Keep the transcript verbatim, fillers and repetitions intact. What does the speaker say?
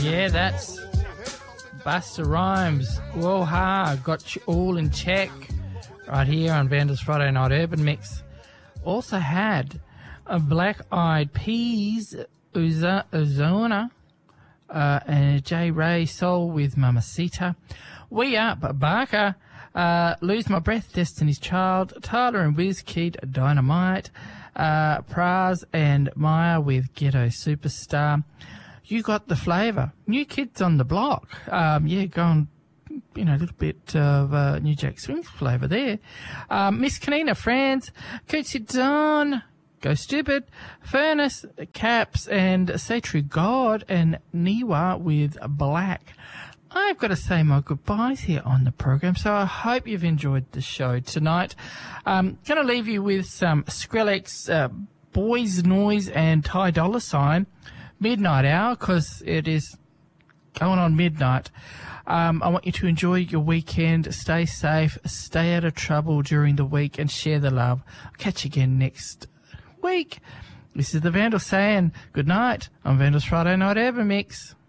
Yeah, that's Busta Rhymes. Whoa-ha, got you all in check right here on Vandals Friday Night Urban Mix. Also had a Black Eyed Peas, Uza, Uzona, uh, and J. Ray Soul with Mamacita. We Up, Barker, uh, Lose My Breath, Destiny's Child, Tyler and WizKid, Dynamite, uh, Praz and Maya with Ghetto Superstar. You Got the Flavour, New Kids on the Block. Um, yeah, going, you know, a little bit of uh, New Jack Swing flavour there. Um, Miss Kanina, Franz, Cootsy Dawn, Go Stupid, Furnace, Caps, and Say True God, and Niwa with Black. I've got to say my goodbyes here on the program, so I hope you've enjoyed the show tonight. Um, going to leave you with some Skrillex, uh, Boys Noise, and Ty Dolla Sign. Midnight Hour, because it is going on midnight. Um, I want you to enjoy your weekend, stay safe, stay out of trouble during the week, and share the love. I'll catch you again next week. This is the Vandal saying good night on Vandal's Friday Night Urban Mix.